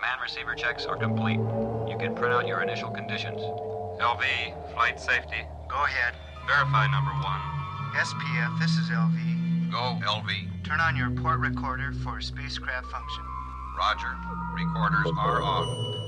Command receiver checks are complete. You can print out your initial conditions. LV, flight safety. Go ahead. Verify number 1. SPF, this is LV. Go, LV. Turn on your port recorder for spacecraft function. Roger. Recorders are on.